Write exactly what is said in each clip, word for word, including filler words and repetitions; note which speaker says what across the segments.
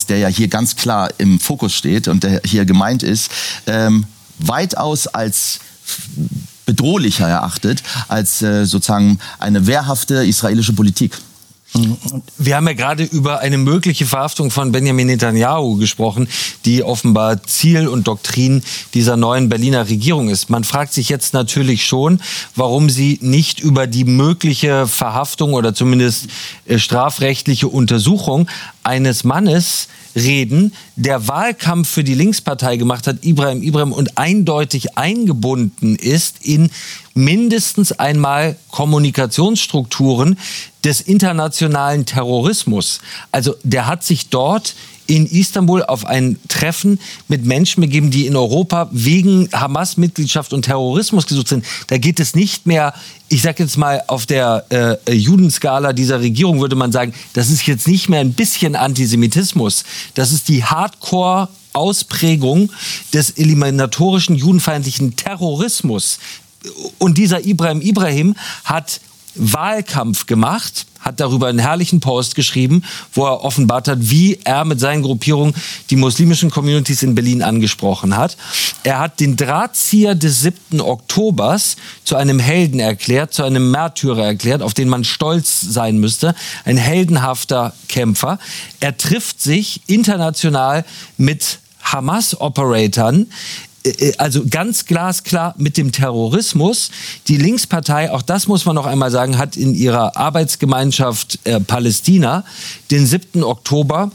Speaker 1: der ja hier ganz klar im Fokus steht und der hier gemeint ist, ähm, weitaus als bedrohlicher erachtet als äh, sozusagen eine wehrhafte israelische Politik.
Speaker 2: Wir haben ja gerade über eine mögliche Verhaftung von Benjamin Netanyahu gesprochen, die offenbar Ziel und Doktrin dieser neuen Berliner Regierung ist. Man fragt sich jetzt natürlich schon, warum sie nicht über die mögliche Verhaftung oder zumindest äh, strafrechtliche Untersuchung eines Mannes reden, der Wahlkampf für die Linkspartei gemacht hat, Ibrahim Ibrahim, und eindeutig eingebunden ist in mindestens einmal Kommunikationsstrukturen des internationalen Terrorismus. Also der hat sich dort in Istanbul auf ein Treffen mit Menschen begeben, die in Europa wegen Hamas-Mitgliedschaft und Terrorismus gesucht sind. Da geht es nicht mehr, ich sage jetzt mal, auf der äh, Judenskala dieser Regierung würde man sagen, das ist jetzt nicht mehr ein bisschen Antisemitismus. Das ist die Hardcore-Ausprägung des eliminatorischen, judenfeindlichen Terrorismus. Und dieser Ibrahim Ibrahim hat Wahlkampf gemacht, hat darüber einen herrlichen Post geschrieben, wo er offenbart hat, wie er mit seinen Gruppierungen die muslimischen Communities in Berlin angesprochen hat. Er hat den Drahtzieher des siebten Oktobers zu einem Helden erklärt, zu einem Märtyrer erklärt, auf den man stolz sein müsste. Ein heldenhafter Kämpfer. Er trifft sich international mit Hamas-Operatoren, also ganz glasklar mit dem Terrorismus. Die Linkspartei, auch das muss man noch einmal sagen, hat in ihrer Arbeitsgemeinschaft äh, Palästina den siebten Oktober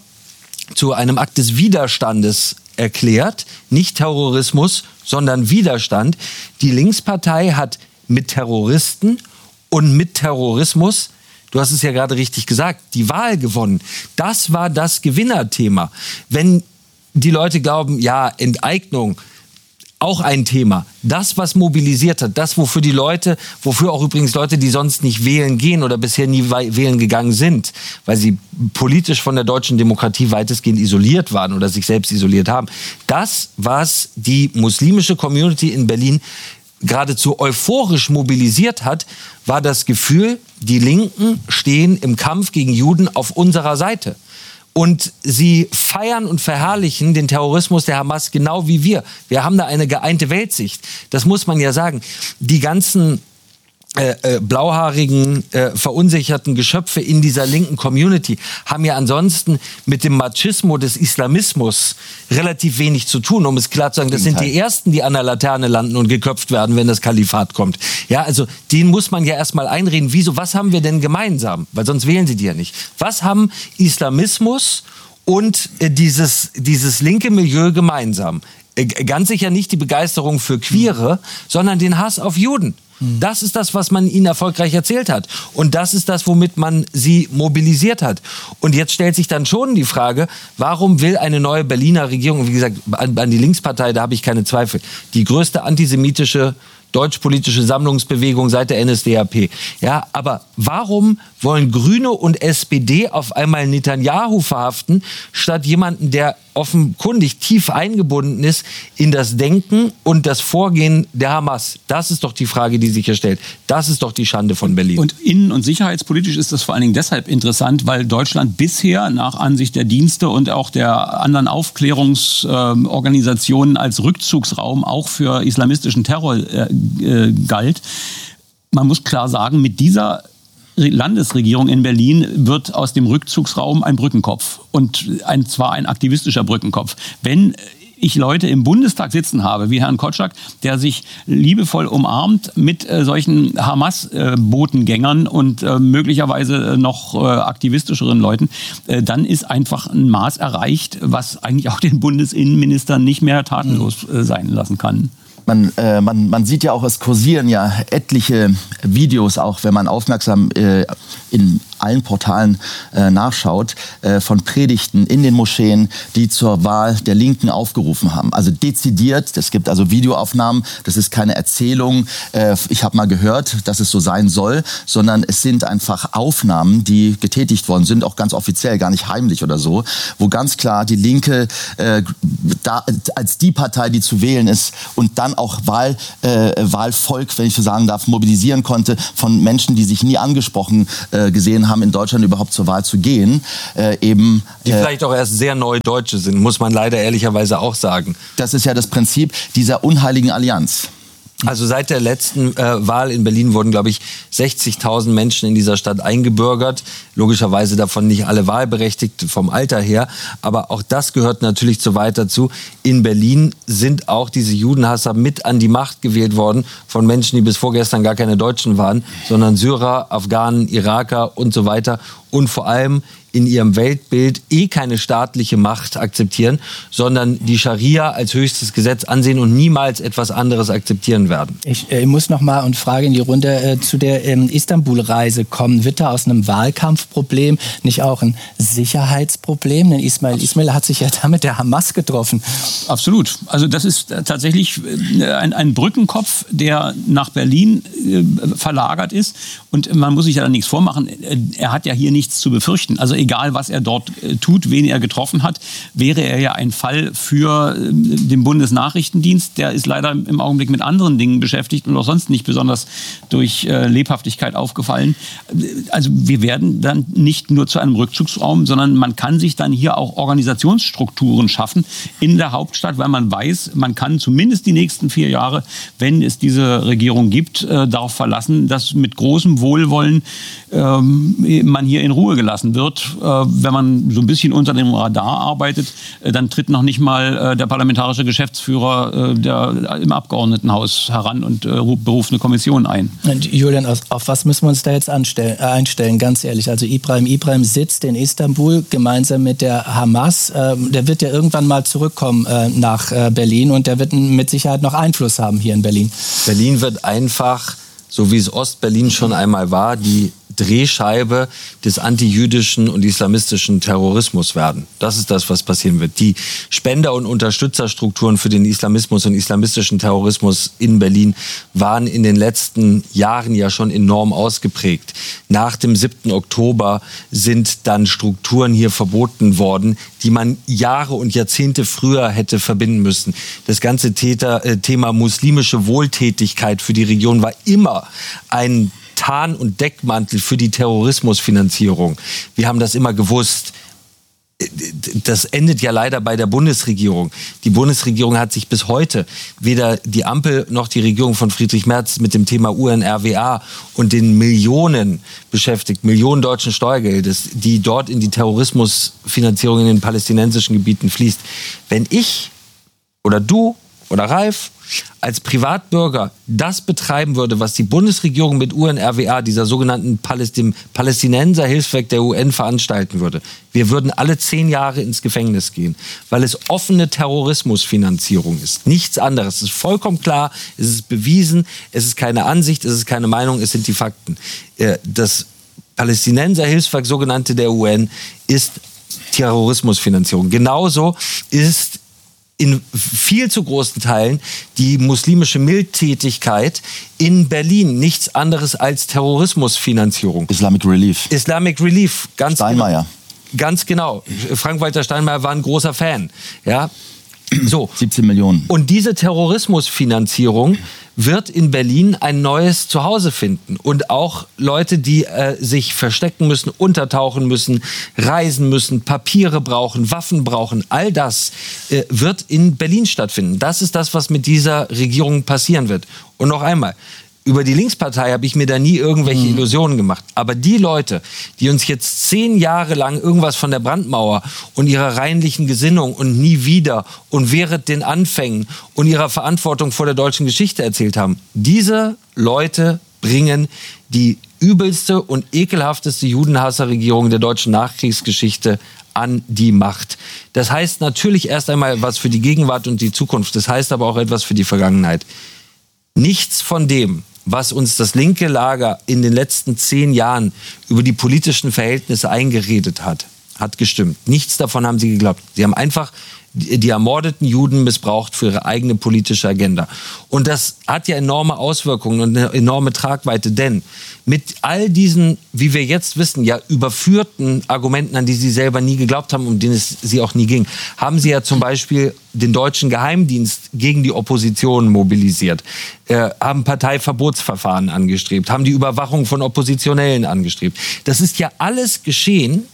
Speaker 2: zu einem Akt des Widerstandes erklärt. Nicht Terrorismus, sondern Widerstand. Die Linkspartei hat mit Terroristen und mit Terrorismus, du hast es ja gerade richtig gesagt, die Wahl gewonnen. Das war das Gewinnerthema. Wenn die Leute glauben, ja, Enteignung, auch ein Thema. Das, was mobilisiert hat, das, wofür die Leute, wofür auch übrigens Leute, die sonst nicht wählen gehen oder bisher nie wählen gegangen sind, weil sie politisch von der deutschen Demokratie weitestgehend isoliert waren oder sich selbst isoliert haben. Das, was die muslimische Community in Berlin geradezu euphorisch mobilisiert hat, war das Gefühl, die Linken stehen im Kampf gegen Juden auf unserer Seite. Und sie feiern und verherrlichen den Terrorismus der Hamas genau wie wir. Wir haben da eine geeinte Weltsicht. Das muss man ja sagen. Die ganzen äh, äh, blauhaarigen, äh, verunsicherten Geschöpfe in dieser linken Community haben ja ansonsten mit dem Machismo des Islamismus relativ wenig zu tun, um es klar zu sagen. Das sind die Ersten, die an der Laterne landen und geköpft werden, wenn das Kalifat kommt. Ja, also den muss man ja erstmal einreden. Wieso, was haben wir denn gemeinsam? Weil sonst wählen sie die ja nicht. Was haben Islamismus und äh, dieses, dieses linke Milieu gemeinsam? Äh, ganz sicher nicht die Begeisterung für Queere, mhm. sondern den Hass auf Juden. Das ist das, was man ihnen erfolgreich erzählt hat. Und das ist das, womit man sie mobilisiert hat. Und jetzt stellt sich dann schon die Frage, warum will eine neue Berliner Regierung, wie gesagt, an, an die Linkspartei, da habe ich keine Zweifel, die größte antisemitische deutschpolitische Sammlungsbewegung seit der N S D A P. Ja, aber warum wollen Grüne und S P D auf einmal Netanyahu verhaften, statt jemanden, der offenkundig tief eingebunden ist in das Denken und das Vorgehen der Hamas? Das ist doch die Frage, die sich hier stellt. Das ist doch die Schande von Berlin.
Speaker 3: Und innen- und sicherheitspolitisch ist das vor allen Dingen deshalb interessant, weil Deutschland bisher nach Ansicht der Dienste und auch der anderen Aufklärungsorganisationen äh, als Rückzugsraum auch für islamistischen Terror äh, äh, galt. Man muss klar sagen, mit dieser Landesregierung in Berlin wird aus dem Rückzugsraum ein Brückenkopf und ein, zwar ein aktivistischer Brückenkopf. Wenn ich Leute im Bundestag sitzen habe, wie Herrn Kotschak, der sich liebevoll umarmt mit äh, solchen Hamas-Botengängern äh, und äh, möglicherweise noch äh, aktivistischeren Leuten, äh, dann ist einfach ein Maß erreicht, was eigentlich auch den Bundesinnenminister nicht mehr tatenlos äh, sein lassen kann.
Speaker 1: Man, äh, man, man sieht ja auch, es kursieren ja etliche Videos, auch wenn man aufmerksam äh, in allen Portalen äh, nachschaut, äh, von Predigten in den Moscheen, die zur Wahl der Linken aufgerufen haben. Also dezidiert, es gibt also Videoaufnahmen, das ist keine Erzählung, äh, ich habe mal gehört, dass es so sein soll, sondern es sind einfach Aufnahmen, die getätigt worden sind, auch ganz offiziell, gar nicht heimlich oder so, wo ganz klar die Linke äh, da, als die Partei, die zu wählen ist und dann auch Wahl, äh, Wahlvolk, wenn ich so sagen darf, mobilisieren konnte von Menschen, die sich nie angesprochen äh, gesehen haben, haben, in Deutschland überhaupt zur Wahl zu gehen. Äh, eben,
Speaker 2: die äh, vielleicht auch erst sehr neu Deutsche sind, muss man leider ehrlicherweise auch sagen.
Speaker 1: Das ist ja das Prinzip dieser unheiligen Allianz.
Speaker 2: Also seit der letzten äh, Wahl in Berlin wurden, glaube ich, sechzigtausend Menschen in dieser Stadt eingebürgert. Logischerweise davon nicht alle wahlberechtigt vom Alter her. Aber auch das gehört natürlich zu weit dazu. In Berlin sind auch diese Judenhasser mit an die Macht gewählt worden von Menschen, die bis vorgestern gar keine Deutschen waren, sondern Syrer, Afghanen, Iraker und so weiter. Und vor allem in ihrem Weltbild eh keine staatliche Macht akzeptieren, sondern die Scharia als höchstes Gesetz ansehen und niemals etwas anderes akzeptieren werden.
Speaker 4: Ich äh, muss noch mal und frage in die Runde äh, zu der ähm, Istanbul-Reise kommen. Wird da aus einem Wahlkampfproblem nicht auch ein Sicherheitsproblem? Denn Ismail Ismail hat sich ja da mit der Hamas getroffen.
Speaker 3: Absolut. Also das ist tatsächlich ein, ein Brückenkopf, der nach Berlin äh, verlagert ist. Und man muss sich ja da nichts vormachen. Er hat ja hier nichts zu befürchten. Also egal, was er dort äh, tut, wen er getroffen hat, wäre er ja ein Fall für äh, den Bundesnachrichtendienst. Der ist leider im Augenblick mit anderen Dingen beschäftigt und auch sonst nicht besonders durch äh, Lebhaftigkeit aufgefallen. Also wir werden dann nicht nur zu einem Rückzugsraum, sondern man kann sich dann hier auch Organisationsstrukturen schaffen in der Hauptstadt, weil man weiß, man kann zumindest die nächsten vier Jahre, wenn es diese Regierung gibt, äh, darauf verlassen, dass mit großem Wohlwollen ähm, man hier in Ruhe gelassen wird. Wenn man so ein bisschen unter dem Radar arbeitet, dann tritt noch nicht mal der parlamentarische Geschäftsführer der, im Abgeordnetenhaus heran und beruft eine Kommission ein.
Speaker 4: Und Julian, auf, auf was müssen wir uns da jetzt anstellen, äh, einstellen, ganz ehrlich? Also Ibrahim Ibrahim sitzt in Istanbul gemeinsam mit der Hamas. Äh, der wird ja irgendwann mal zurückkommen äh, nach äh, Berlin und der wird mit Sicherheit noch Einfluss haben hier in Berlin.
Speaker 2: Berlin wird einfach, so wie es Ostberlin schon einmal war, die Drehscheibe des antijüdischen und islamistischen Terrorismus werden. Das ist das, was passieren wird. Die Spender- und Unterstützerstrukturen für den Islamismus und islamistischen Terrorismus in Berlin waren in den letzten Jahren ja schon enorm ausgeprägt. Nach dem siebten Oktober sind dann Strukturen hier verboten worden, die man Jahre und Jahrzehnte früher hätte verbinden müssen. Das ganze Täter, äh, Thema muslimische Wohltätigkeit für die Region war immer ein Tarn- und Deckmantel für die Terrorismusfinanzierung. Wir haben das immer gewusst. Das endet ja leider bei der Bundesregierung. Die Bundesregierung hat sich bis heute weder die Ampel noch die Regierung von Friedrich Merz mit dem Thema U N R W A und den Millionen beschäftigt, Millionen deutschen Steuergeldes, die dort in die Terrorismusfinanzierung in den palästinensischen Gebieten fließt. Wenn ich oder du oder Ralf als Privatbürger das betreiben würde, was die Bundesregierung mit U N R W A, dieser sogenannten Palästin- Palästinenser-Hilfswerk der U N, veranstalten würde, wir würden alle zehn Jahre ins Gefängnis gehen, weil es offene Terrorismusfinanzierung ist. Nichts anderes. Es ist vollkommen klar, es ist bewiesen, es ist keine Ansicht, es ist keine Meinung, es sind die Fakten. Das Palästinenser-Hilfswerk, sogenannte der U N, ist Terrorismusfinanzierung. Genauso ist in viel zu großen Teilen die muslimische Mildtätigkeit in Berlin nichts anderes als Terrorismusfinanzierung.
Speaker 1: Islamic Relief.
Speaker 2: Islamic Relief, ganz
Speaker 1: Steinmeier.
Speaker 2: Genau. Ganz genau. Frank-Walter Steinmeier war ein großer Fan. Ja. So.
Speaker 1: siebzehn Millionen.
Speaker 2: Und diese Terrorismusfinanzierung wird in Berlin ein neues Zuhause finden. Und auch Leute, die äh, sich verstecken müssen, untertauchen müssen, reisen müssen, Papiere brauchen, Waffen brauchen, all das äh, wird in Berlin stattfinden. Das ist das, was mit dieser Regierung passieren wird. Und noch einmal, über die Linkspartei habe ich mir da nie irgendwelche Illusionen gemacht. Aber die Leute, die uns jetzt zehn Jahre lang irgendwas von der Brandmauer und ihrer reinlichen Gesinnung und nie wieder und während den Anfängen und ihrer Verantwortung vor der deutschen Geschichte erzählt haben, diese Leute bringen die übelste und ekelhafteste Judenhasserregierung der deutschen Nachkriegsgeschichte an die Macht. Das heißt natürlich erst einmal was für die Gegenwart und die Zukunft. Das heißt aber auch etwas für die Vergangenheit. Nichts von dem, was uns das linke Lager in den letzten zehn Jahren über die politischen Verhältnisse eingeredet hat, hat gestimmt. Nichts davon haben sie geglaubt. Sie haben einfach die ermordeten Juden missbraucht für ihre eigene politische Agenda. Und das hat ja enorme Auswirkungen und eine enorme Tragweite, denn mit all diesen, wie wir jetzt wissen, ja überführten Argumenten, an die sie selber nie geglaubt haben, um denen es sie auch nie ging, haben sie ja zum Beispiel den deutschen Geheimdienst gegen die Opposition mobilisiert, äh, haben Parteiverbotsverfahren angestrebt, haben die Überwachung von Oppositionellen angestrebt. Das ist ja alles geschehen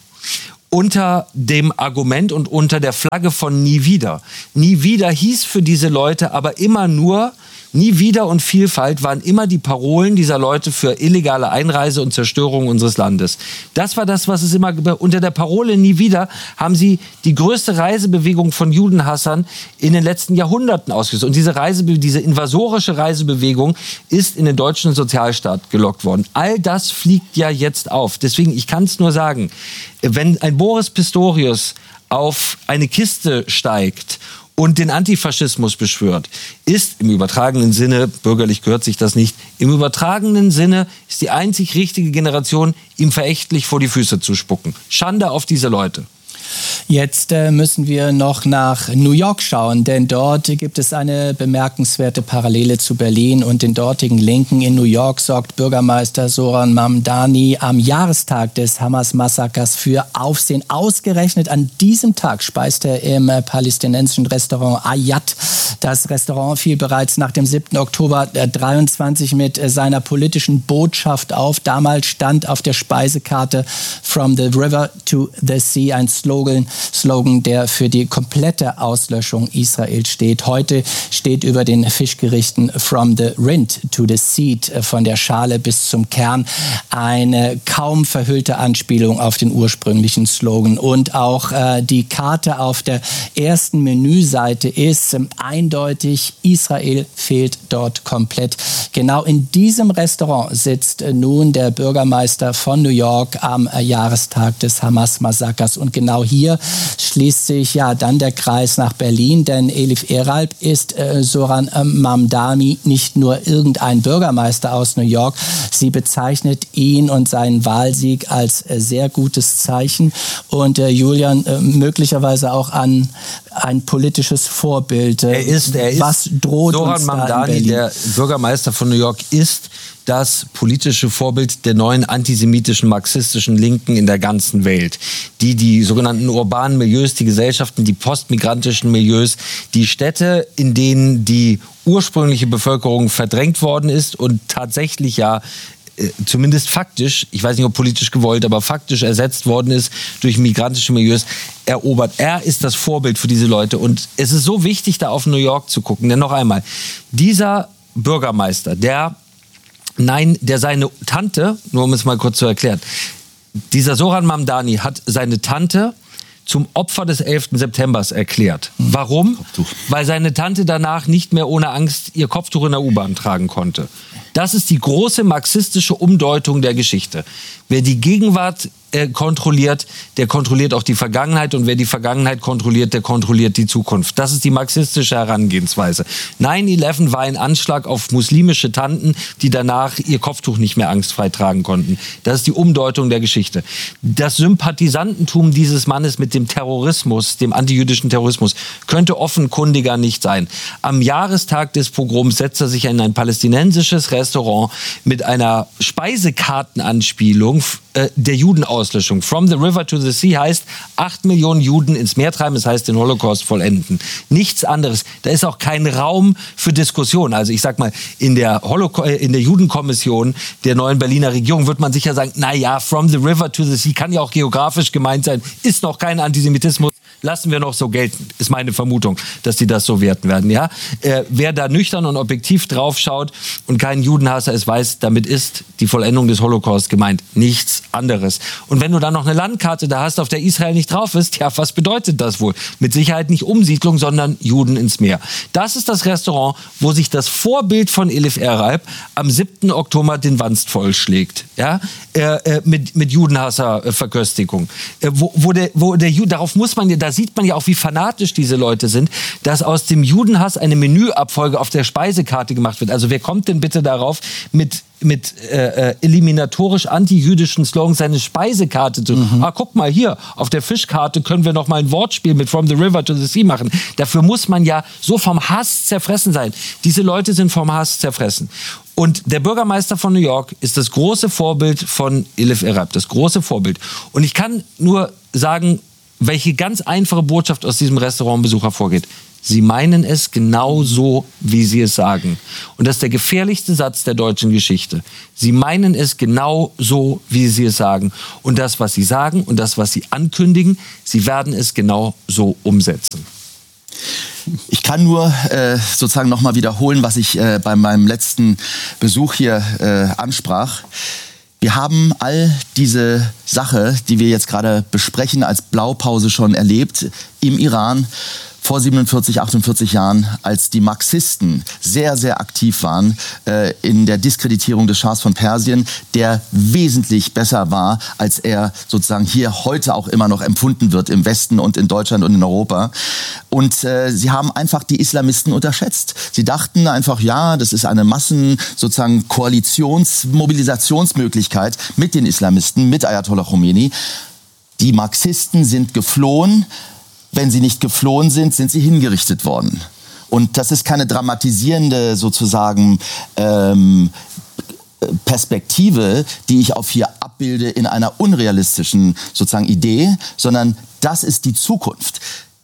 Speaker 2: unter dem Argument und unter der Flagge von nie wieder. Nie wieder hieß für diese Leute aber immer nur, nie wieder und Vielfalt waren immer die Parolen dieser Leute für illegale Einreise und Zerstörung unseres Landes. Das war das, was es immer, unter der Parole nie wieder haben sie die größte Reisebewegung von Judenhassern in den letzten Jahrhunderten ausgelöst. Und diese Reise, diese invasorische Reisebewegung ist in den deutschen Sozialstaat gelockt worden. All das fliegt ja jetzt auf. Deswegen, ich kann es nur sagen, wenn ein Boris Pistorius auf eine Kiste steigt und den Antifaschismus beschwört, ist im übertragenen Sinne, bürgerlich gehört sich das nicht, im übertragenen Sinne ist die einzig richtige Generation, ihm verächtlich vor die Füße zu spucken. Schande auf diese Leute.
Speaker 4: Jetzt äh, müssen wir noch nach New York schauen, denn dort gibt es eine bemerkenswerte Parallele zu Berlin und den dortigen Linken. In New York sorgt Bürgermeister Zohran Mamdani am Jahrestag des Hamas-Massakers für Aufsehen. Ausgerechnet an diesem Tag speist er im äh, palästinensischen Restaurant Ayat. Das Restaurant fiel bereits nach dem siebten Oktober dreiundzwanzig mit äh, seiner politischen Botschaft auf. Damals stand auf der Speisekarte From the River to the Sea ein Slogan, Slogan, der für die komplette Auslöschung Israels steht. Heute steht über den Fischgerichten From the Rind to the Seed, von der Schale bis zum Kern, eine kaum verhüllte Anspielung auf den ursprünglichen Slogan. Und auch äh, die Karte auf der ersten Menüseite ist äh, eindeutig, Israel fehlt dort komplett. Genau in diesem Restaurant sitzt äh, nun der Bürgermeister von New York am äh, Jahrestag des Hamas-Massakers. Und genau hier schließt sich ja dann der Kreis nach Berlin, denn Elif Eralp ist äh, Zohran äh, Mamdani nicht nur irgendein Bürgermeister aus New York. Sie bezeichnet ihn und seinen Wahlsieg als äh, sehr gutes Zeichen und äh, Julian äh, möglicherweise auch an ein politisches Vorbild. Äh,
Speaker 2: er ist, er ist,
Speaker 4: was droht
Speaker 2: Zohran
Speaker 4: uns da
Speaker 2: Mamdani,
Speaker 4: in Berlin?
Speaker 2: der Bürgermeister von New York, ist das politische Vorbild der neuen antisemitischen, marxistischen Linken in der ganzen Welt. Die die sogenannten urbanen Milieus, die Gesellschaften, die postmigrantischen Milieus, die Städte, in denen die ursprüngliche Bevölkerung verdrängt worden ist und tatsächlich ja zumindest faktisch, ich weiß nicht, ob politisch gewollt, aber faktisch ersetzt worden ist durch migrantische Milieus, erobert. Er ist das Vorbild für diese Leute. Und es ist so wichtig, da auf New York zu gucken. Denn noch einmal, dieser Bürgermeister, der Nein, der seine Tante, nur um es mal kurz zu erklären, dieser Zohran Mamdani hat seine Tante zum Opfer des elften Septembers erklärt. Warum? Kopftuch. Weil seine Tante danach nicht mehr ohne Angst ihr Kopftuch in der U-Bahn tragen konnte. Das ist die große marxistische Umdeutung der Geschichte. Wer die Gegenwart äh, kontrolliert, der kontrolliert auch die Vergangenheit. Und wer die Vergangenheit kontrolliert, der kontrolliert die Zukunft. Das ist die marxistische Herangehensweise. neun elf war ein Anschlag auf muslimische Tanten, die danach ihr Kopftuch nicht mehr angstfrei tragen konnten. Das ist die Umdeutung der Geschichte. Das Sympathisantentum dieses Mannes mit dem Terrorismus, dem antijüdischen Terrorismus, könnte offenkundiger nicht sein. Am Jahrestag des Pogroms setzt er sich in ein palästinensisches Restaurant mit einer Speisekartenanspielung äh, der Judenauslöschung. From the River to the Sea heißt, acht Millionen Juden ins Meer treiben, das heißt den Holocaust vollenden. Nichts anderes. Da ist auch kein Raum für Diskussion. Also ich sag mal, in der, Holoca- in der Judenkommission der neuen Berliner Regierung wird man sicher sagen, na ja, from the river to the sea kann ja auch geografisch gemeint sein, ist noch kein Antisemitismus. Lassen wir noch so gelten, ist meine Vermutung, dass die das so werten werden. Ja? Äh, wer da nüchtern und objektiv drauf schaut und kein Judenhasser ist, weiß, damit ist die Vollendung des Holocaust gemeint. Nichts anderes. Und wenn du dann noch eine Landkarte da hast, auf der Israel nicht drauf ist, ja, was bedeutet das wohl? Mit Sicherheit nicht Umsiedlung, sondern Juden ins Meer. Das ist das Restaurant, wo sich das Vorbild von Elif Eralp am siebten Oktober den Wanst vollschlägt. Ja? Äh, äh, mit, mit Judenhasser-Verköstigung. Äh, wo, wo der, wo der Jude, darauf muss man ja, da da sieht man ja auch, wie fanatisch diese Leute sind, dass aus dem Judenhass eine Menüabfolge auf der Speisekarte gemacht wird. Also wer kommt denn bitte darauf, mit mit äh, eliminatorisch anti-jüdischen Slogans seine Speisekarte zu... Mhm. Ah, guck mal hier, auf der Fischkarte können wir noch mal ein Wortspiel mit From the River to the Sea machen. Dafür muss man ja so vom Hass zerfressen sein. Diese Leute sind vom Hass zerfressen. Und der Bürgermeister von New York ist das große Vorbild von Elif Erab, das große Vorbild. Und ich kann nur sagen, welche ganz einfache Botschaft aus diesem Restaurantbesuch hervorgeht. Sie meinen es genau so, wie Sie es sagen. Und das ist der gefährlichste Satz der deutschen Geschichte. Sie meinen es genau so, wie Sie es sagen. Und das, was Sie sagen und das, was Sie ankündigen, Sie werden es genau so umsetzen.
Speaker 1: Ich kann nur äh, sozusagen nochmal wiederholen, was ich äh, bei meinem letzten Besuch hier äh, ansprach. Wir haben all diese Sache, die wir jetzt gerade besprechen, als Blaupause schon erlebt im Iran vor siebenundvierzig, achtundvierzig Jahren, als die Marxisten sehr, sehr aktiv waren äh, in der Diskreditierung des Schahs von Persien, der wesentlich besser war, als er sozusagen hier heute auch immer noch empfunden wird im Westen und in Deutschland und in Europa. Und äh, sie haben einfach die Islamisten unterschätzt. Sie dachten einfach, ja, das ist eine Massen sozusagen Koalitions-, Mobilisationsmöglichkeit mit den Islamisten, mit Ayatollah Khomeini. Die Marxisten sind geflohen. Wenn sie nicht geflohen sind, sind sie hingerichtet worden. Und das ist keine dramatisierende sozusagen ähm, Perspektive, die ich auf hier abbilde in einer unrealistischen sozusagen Idee, sondern das ist die Zukunft.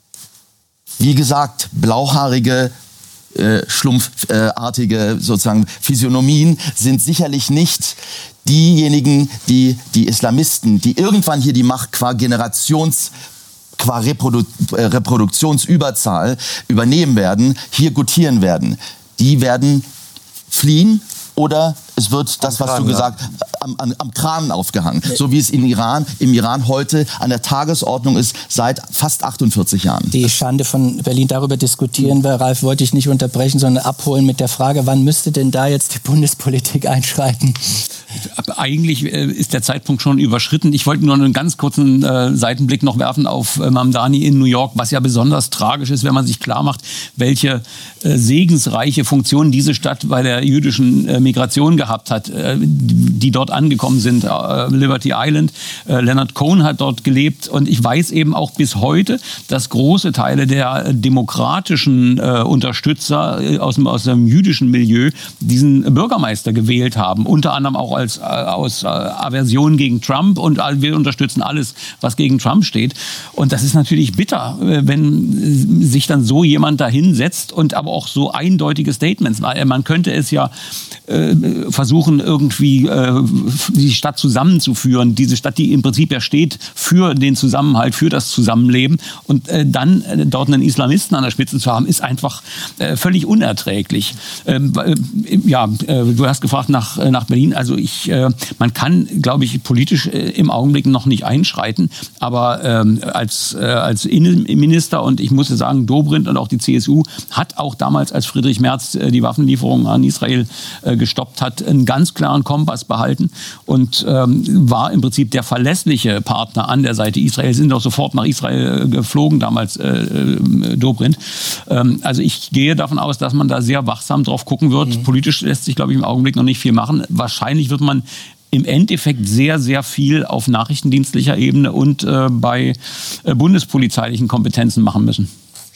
Speaker 1: Wie gesagt, blauhaarige, äh, schlumpfartige sozusagen Physiognomien sind sicherlich nicht diejenigen, die die Islamisten, die irgendwann hier die Macht qua Generations qua Reprodu- äh, Reproduktionsüberzahl übernehmen werden, hier gutieren werden. Die werden fliehen oder es wird das, was du gesagt hast, am, am, am Kran aufgehangen. So wie es in Iran, im Iran heute an der Tagesordnung ist seit fast achtundvierzig Jahren.
Speaker 4: Die Schande von Berlin, darüber diskutieren wir, Ralf, wollte ich nicht unterbrechen, sondern abholen mit der Frage, wann müsste denn da jetzt die Bundespolitik einschreiten?
Speaker 3: Eigentlich äh, ist der Zeitpunkt schon überschritten. Ich wollte nur einen ganz kurzen äh, Seitenblick noch werfen auf äh, Mamdani in New York, was ja besonders tragisch ist, wenn man sich klar macht, welche äh, segensreiche Funktion diese Stadt bei der jüdischen äh, Migration gehabt hat, äh, die dort angekommen sind. Äh, Liberty Island, äh, Leonard Cohen hat dort gelebt und ich weiß eben auch bis heute, dass große Teile der demokratischen äh, Unterstützer äh, aus, dem, aus dem jüdischen Milieu diesen Bürgermeister gewählt haben, unter anderem auch als aus äh, Aversion gegen Trump und äh, wir unterstützen alles, was gegen Trump steht. Und das ist natürlich bitter, äh, wenn äh, sich dann so jemand da hinsetzt und aber auch so eindeutige Statements. Man könnte es ja äh, versuchen, irgendwie äh, die Stadt zusammenzuführen. Diese Stadt, die im Prinzip ja steht für den Zusammenhalt, für das Zusammenleben. Und äh, dann äh, dort einen Islamisten an der Spitze zu haben, ist einfach äh, völlig unerträglich. Ähm, äh, ja, äh, du hast gefragt nach, äh, nach Berlin. Also ich Ich, äh, man kann, glaube ich, politisch äh, im Augenblick noch nicht einschreiten, aber ähm, als, äh, als Innenminister und ich muss sagen, Dobrindt und auch die C S U hat auch damals, als Friedrich Merz äh, die Waffenlieferungen an Israel äh, gestoppt hat, einen ganz klaren Kompass behalten und ähm, war im Prinzip der verlässliche Partner an der Seite Israels, sind auch sofort nach Israel äh, geflogen, damals äh, äh, Dobrindt. Ähm, also ich gehe davon aus, dass man da sehr wachsam drauf gucken wird. Mhm. Politisch lässt sich, glaube ich, im Augenblick noch nicht viel machen. Wahrscheinlich wird man im Endeffekt sehr, sehr viel auf nachrichtendienstlicher Ebene und äh, bei äh, bundespolizeilichen Kompetenzen machen müssen.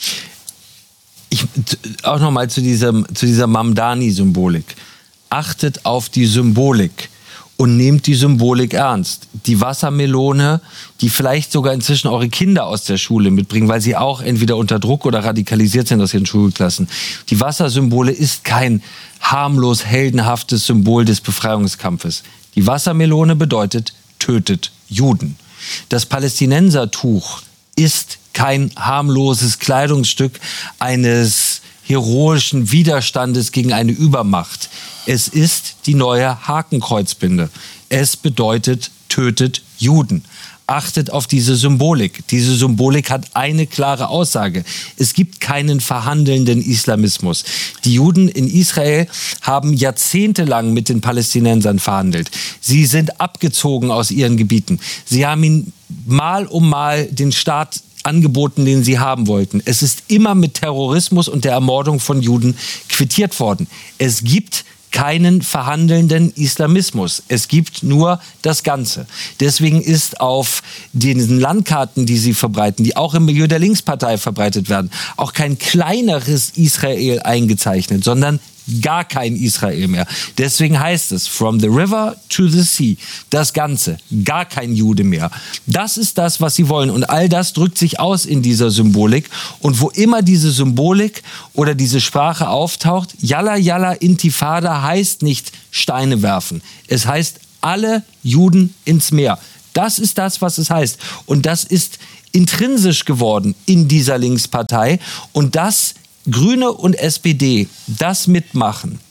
Speaker 2: Ich, auch nochmal zu dieser, zu dieser Mamdani-Symbolik. Achtet auf die Symbolik und nehmt die Symbolik ernst. Die Wassermelone, die vielleicht sogar inzwischen eure Kinder aus der Schule mitbringen, weil sie auch entweder unter Druck oder radikalisiert sind aus ihren Schulklassen. Die Wassersymbole ist kein harmlos, heldenhaftes Symbol des Befreiungskampfes. Die Wassermelone bedeutet, tötet Juden. Das Palästinensertuch ist kein harmloses Kleidungsstück eines heroischen Widerstandes gegen eine Übermacht. Es ist die neue Hakenkreuzbinde. Es bedeutet, tötet Juden. Achtet auf diese Symbolik. Diese Symbolik hat eine klare Aussage. Es gibt keinen verhandelnden Islamismus. Die Juden in Israel haben jahrzehntelang mit den Palästinensern verhandelt. Sie sind abgezogen aus ihren Gebieten. Sie haben ihn mal um mal den Staat angeboten, den sie haben wollten. Es ist immer mit Terrorismus und der Ermordung von Juden quittiert worden. Es gibt keinen verhandelnden Islamismus. Es gibt nur das Ganze. Deswegen ist auf diesen Landkarten, die sie verbreiten, die auch im Milieu der Linkspartei verbreitet werden, auch kein kleineres Israel eingezeichnet, sondern gar kein Israel mehr. Deswegen heißt es, from the river to the sea, das Ganze, gar kein Jude mehr. Das ist das, was sie wollen. Und all das drückt sich aus in dieser Symbolik. Und wo immer diese Symbolik oder diese Sprache auftaucht, Yalla Yalla Intifada heißt nicht Steine werfen. Es heißt alle Juden ins Meer. Das ist das, was es heißt. Und das ist intrinsisch geworden in dieser Linkspartei. Und das Grüne und S P D das mitmachen,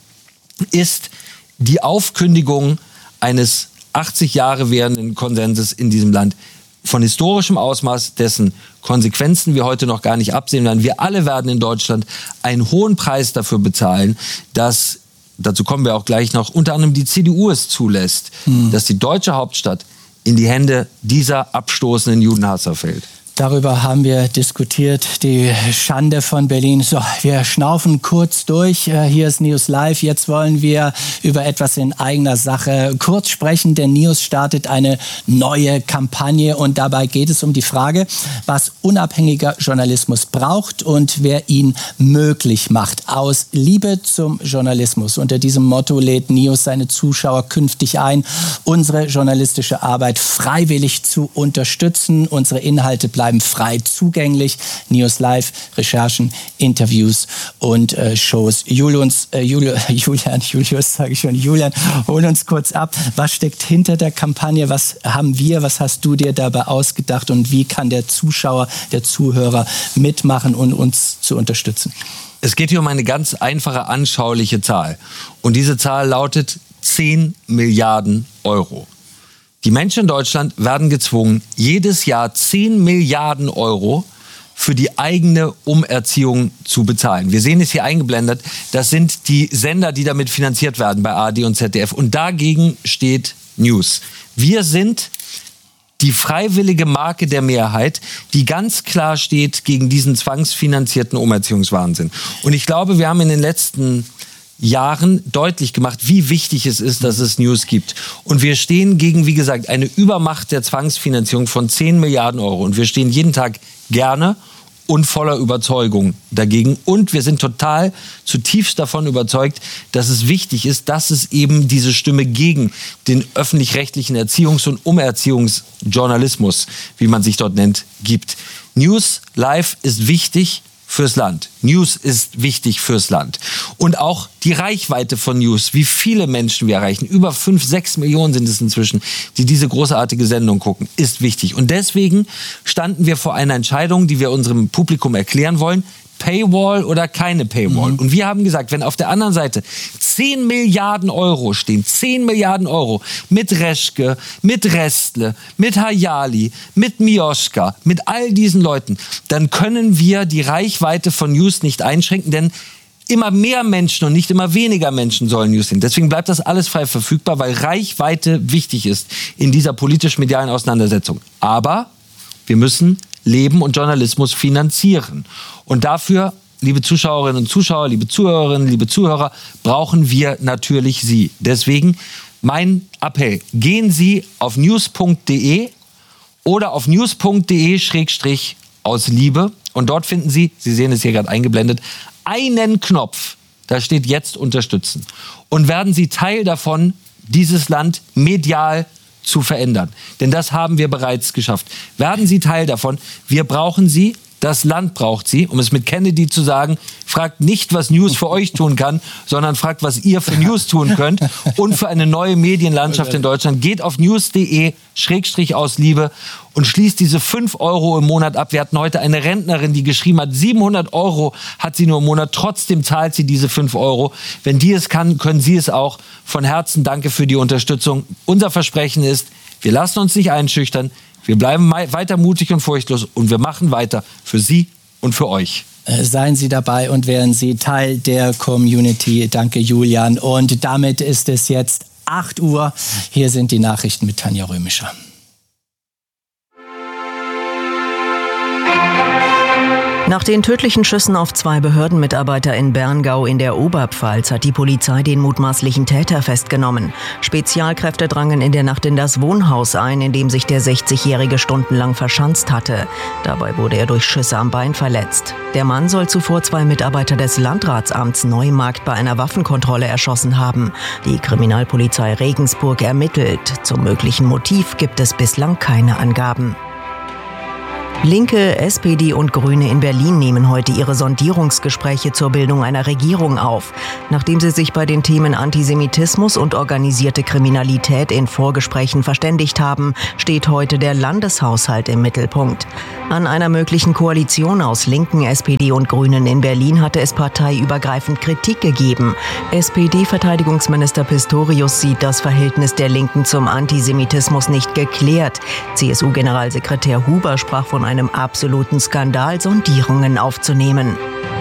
Speaker 2: ist die Aufkündigung eines achtzig Jahre währenden Konsenses in diesem Land von historischem Ausmaß, dessen Konsequenzen wir heute noch gar nicht absehen werden. Wir alle werden in Deutschland einen hohen Preis dafür bezahlen, dass, dazu kommen wir auch gleich noch, unter anderem die C D U es zulässt, hm. dass die deutsche Hauptstadt in die Hände dieser abstoßenden Judenhasser fällt.
Speaker 4: Darüber haben wir diskutiert, die Schande von Berlin. So, wir schnaufen kurz durch. Hier ist News Live. Jetzt wollen wir über etwas in eigener Sache kurz sprechen, denn News startet eine neue Kampagne und dabei geht es um die Frage, was unabhängiger Journalismus braucht und wer ihn möglich macht. Aus Liebe zum Journalismus. Unter diesem Motto lädt News seine Zuschauer künftig ein, unsere journalistische Arbeit freiwillig zu unterstützen. Unsere Inhalte bleiben frei zugänglich. News Live, Recherchen, Interviews und äh, Shows. Julius, äh, Juli, Julian, Julius, sage ich schon, Julian, hol uns kurz ab. Was steckt hinter der Kampagne? Was haben wir, was hast du dir dabei ausgedacht und wie kann der Zuschauer, der Zuhörer mitmachen und uns zu unterstützen?
Speaker 2: Es geht hier um eine ganz einfache, anschauliche Zahl. Und diese Zahl lautet zehn Milliarden Euro. Die Menschen in Deutschland werden gezwungen, jedes Jahr zehn Milliarden Euro für die eigene Umerziehung zu bezahlen. Wir sehen es hier eingeblendet. Das sind die Sender, die damit finanziert werden bei A R D und Z D F. Und dagegen steht News. Wir sind die freiwillige Marke der Mehrheit, die ganz klar steht gegen diesen zwangsfinanzierten Umerziehungswahnsinn. Und ich glaube, wir haben in den letzten Jahren deutlich gemacht, wie wichtig es ist, dass es News gibt. Und wir stehen gegen, wie gesagt, eine Übermacht der Zwangsfinanzierung von zehn Milliarden Euro. Und wir stehen jeden Tag gerne und voller Überzeugung dagegen. Und wir sind total zutiefst davon überzeugt, dass es wichtig ist, dass es eben diese Stimme gegen den öffentlich-rechtlichen Erziehungs- und Umerziehungsjournalismus, wie man sich dort nennt, gibt. News Live ist wichtig fürs Land. News ist wichtig fürs Land. Und auch die Reichweite von News, wie viele Menschen wir erreichen, über fünf, sechs Millionen sind es inzwischen, die diese großartige Sendung gucken, ist wichtig. Und deswegen standen wir vor einer Entscheidung, die wir unserem Publikum erklären wollen. Paywall oder keine Paywall. Mhm. Und wir haben gesagt, wenn auf der anderen Seite zehn Milliarden Euro stehen, zehn Milliarden Euro mit Reschke, mit Restle, mit Hayali, mit Mioschka, mit all diesen Leuten, dann können wir die Reichweite von News nicht einschränken, denn immer mehr Menschen und nicht immer weniger Menschen sollen News sehen. Deswegen bleibt das alles frei verfügbar, weil Reichweite wichtig ist in dieser politisch-medialen Auseinandersetzung. Aber wir müssen Leben und Journalismus finanzieren. Und dafür, liebe Zuschauerinnen und Zuschauer, liebe Zuhörerinnen, liebe Zuhörer, brauchen wir natürlich Sie. Deswegen mein Appell, gehen Sie auf news punkt de oder auf news punkt de Schrägstrich aus Liebe und dort finden Sie, Sie sehen es hier gerade eingeblendet, einen Knopf, da steht jetzt unterstützen. Und werden Sie Teil davon, dieses Land medial zu verändern. Denn das haben wir bereits geschafft. Werden Sie Teil davon. Wir brauchen Sie. Das Land braucht Sie, um es mit Kennedy zu sagen, fragt nicht, was News für euch tun kann, sondern fragt, was ihr für News tun könnt und für eine neue Medienlandschaft in Deutschland. Geht auf news punkt de Schrägstrich aus Liebe und schließt diese fünf Euro im Monat ab. Wir hatten heute eine Rentnerin, die geschrieben hat, siebenhundert Euro hat sie nur im Monat, trotzdem zahlt sie diese fünf Euro. Wenn die es kann, können Sie es auch. Von Herzen danke für die Unterstützung. Unser Versprechen ist, wir lassen uns nicht einschüchtern. Wir bleiben weiter mutig und furchtlos und wir machen weiter für Sie und für euch.
Speaker 4: Seien Sie dabei und werden Sie Teil der Community. Danke, Julian. Und damit ist es jetzt acht Uhr. Hier sind die Nachrichten mit Tanja Römischer.
Speaker 5: Nach den tödlichen Schüssen auf zwei Behördenmitarbeiter in Berngau in der Oberpfalz hat die Polizei den mutmaßlichen Täter festgenommen. Spezialkräfte drangen in der Nacht in das Wohnhaus ein, in dem sich der sechzigjährige stundenlang verschanzt hatte. Dabei wurde er durch Schüsse am Bein verletzt. Der Mann soll zuvor zwei Mitarbeiter des Landratsamts Neumarkt bei einer Waffenkontrolle erschossen haben. Die Kriminalpolizei Regensburg ermittelt. Zum möglichen Motiv gibt es bislang keine Angaben. Linke, S P D und Grüne in Berlin nehmen heute ihre Sondierungsgespräche zur Bildung einer Regierung auf. Nachdem sie sich bei den Themen Antisemitismus und organisierte Kriminalität in Vorgesprächen verständigt haben, steht heute der Landeshaushalt im Mittelpunkt. An einer möglichen Koalition aus Linken, S P D und Grünen in Berlin hatte es parteiübergreifend Kritik gegeben. S P D-Verteidigungsminister Pistorius sieht das Verhältnis der Linken zum Antisemitismus nicht geklärt. C S U-Generalsekretär Huber sprach von einem absoluten Skandal, Sondierungen aufzunehmen.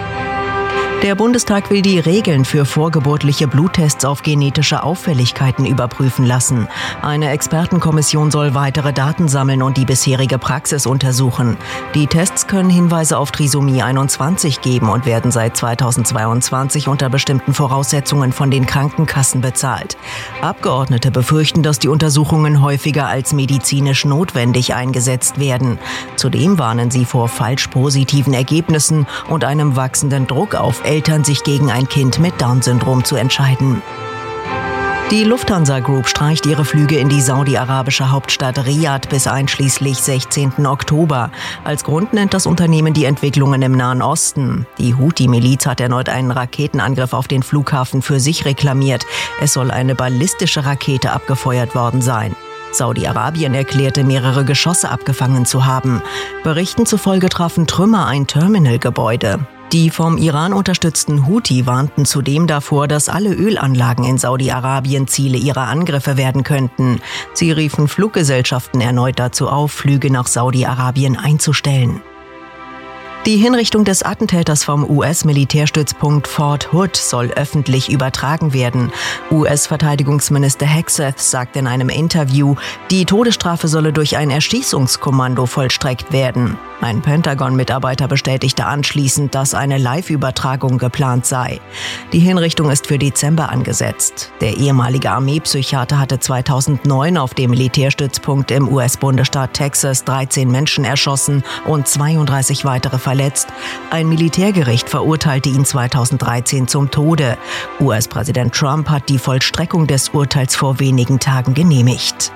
Speaker 5: Der Bundestag will die Regeln für vorgeburtliche Bluttests auf genetische Auffälligkeiten überprüfen lassen. Eine Expertenkommission soll weitere Daten sammeln und die bisherige Praxis untersuchen. Die Tests können Hinweise auf Trisomie einundzwanzig geben und werden seit zweitausendzweiundzwanzig unter bestimmten Voraussetzungen von den Krankenkassen bezahlt. Abgeordnete befürchten, dass die Untersuchungen häufiger als medizinisch notwendig eingesetzt werden. Zudem warnen sie vor falsch positiven Ergebnissen und einem wachsenden Druck auf Eltern, sich gegen ein Kind mit Down-Syndrom zu entscheiden. Die Lufthansa Group streicht ihre Flüge in die saudi-arabische Hauptstadt Riad bis einschließlich sechzehnten Oktober. Als Grund nennt das Unternehmen die Entwicklungen im Nahen Osten. Die Houthi-Miliz hat erneut einen Raketenangriff auf den Flughafen für sich reklamiert. Es soll eine ballistische Rakete abgefeuert worden sein. Saudi-Arabien erklärte, mehrere Geschosse abgefangen zu haben. Berichten zufolge trafen Trümmer ein Terminalgebäude. Die vom Iran unterstützten Houthi warnten zudem davor, dass alle Ölanlagen in Saudi-Arabien Ziele ihrer Angriffe werden könnten. Sie riefen Fluggesellschaften erneut dazu auf, Flüge nach Saudi-Arabien einzustellen. Die Hinrichtung des Attentäters vom U S-Militärstützpunkt Fort Hood soll öffentlich übertragen werden. U S-Verteidigungsminister Hegseth sagt in einem Interview, die Todesstrafe solle durch ein Erschießungskommando vollstreckt werden. Ein Pentagon-Mitarbeiter bestätigte anschließend, dass eine Live-Übertragung geplant sei. Die Hinrichtung ist für Dezember angesetzt. Der ehemalige Armeepsychiater hatte zweitausendneun auf dem Militärstützpunkt im U S-Bundesstaat Texas dreizehn Menschen erschossen und zweiunddreißig weitere verletzt. Ein Militärgericht verurteilte ihn zweitausenddreizehn zum Tode. U S-Präsident Trump hat die Vollstreckung des Urteils vor wenigen Tagen genehmigt.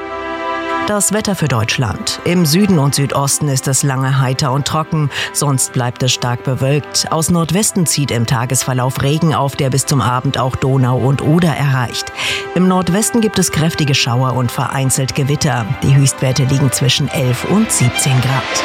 Speaker 5: Das Wetter für Deutschland. Im Süden und Südosten ist es lange heiter und trocken, sonst bleibt es stark bewölkt. Aus Nordwesten zieht im Tagesverlauf Regen auf, der bis zum Abend auch Donau und Oder erreicht. Im Nordwesten gibt es kräftige Schauer und vereinzelt Gewitter. Die Höchstwerte liegen zwischen elf und siebzehn Grad.